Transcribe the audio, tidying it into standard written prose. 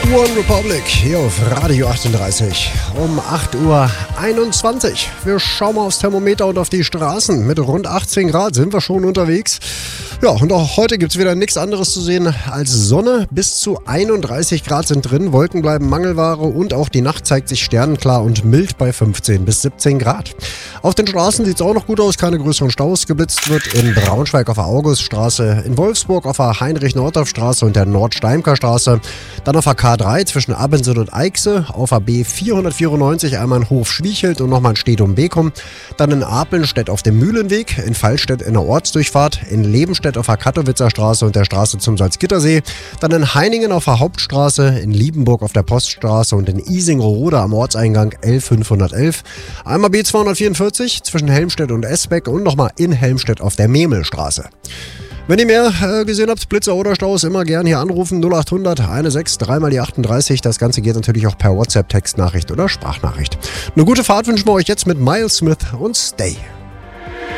One Republic hier auf Radio 38 um 8:21 Uhr. Wir schauen mal aufs Thermometer und auf die Straßen. Mit rund 18 Grad sind wir schon unterwegs. Ja, und auch heute gibt es wieder nichts anderes zu sehen als Sonne. Bis zu 31 Grad sind drin, Wolken bleiben Mangelware und auch die Nacht zeigt sich sternenklar und mild bei 15 bis 17 Grad. Auf den Straßen sieht es auch noch gut aus, keine größeren Staus. Geblitzt wird in Braunschweig auf der Auguststraße, in Wolfsburg auf der Heinrich-Nordorf-Straße und der Nordsteimker-Straße. Dann auf der K3 zwischen Abendsee und Eichse, auf der B494 einmal in Hof-Schwiechelt und nochmal in Stedum-Beckum. Dann in Apelnstedt auf dem Mühlenweg, in Fallstedt in der Ortsdurchfahrt, in Lebenstedt auf der Kattowitzer Straße und der Straße zum Salzgittersee. Dann in Heiningen auf der Hauptstraße, in Liebenburg auf der Poststraße und in Isingrode am Ortseingang L511. Einmal B244 zwischen Helmstedt und Esbeck und nochmal in Helmstedt auf der Memelstraße. Wenn ihr mehr gesehen habt, Blitzer oder Staus, immer gern hier anrufen. 0800 16 3 die 38. Das Ganze geht natürlich auch per WhatsApp, Textnachricht oder Sprachnachricht. Eine gute Fahrt wünschen wir euch jetzt mit Miles Smith und Stay.